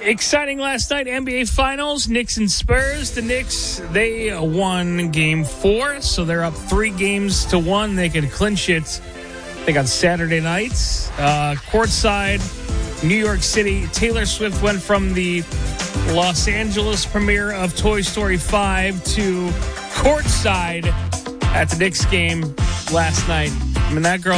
Exciting last night, NBA Finals, Knicks and Spurs. The Knicks, they won Game 4, so they're up 3-1. They can clinch it, I think, on Saturday nights. Courtside, New York City, Taylor Swift went from the Los Angeles premiere of Toy Story 5 to courtside at the Knicks game last night. I mean, that girl